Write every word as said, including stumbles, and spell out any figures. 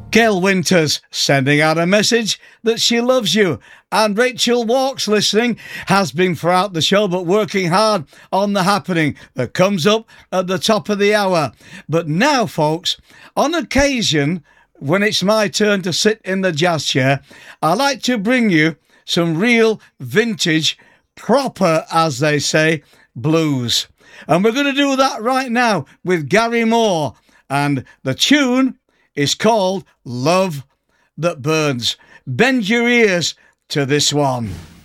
Gail Winters sending out a message that she loves you. And Rachel Walks listening has been throughout the show but working hard on the happening that comes up at the top of the hour. But now, folks, on occasion, when it's my turn to sit in the jazz chair, I like to bring you some real vintage, proper, as they say, blues. And we're going to do that right now with Gary Moore. And the tune is called Love That Burns. Bend your ears to this one.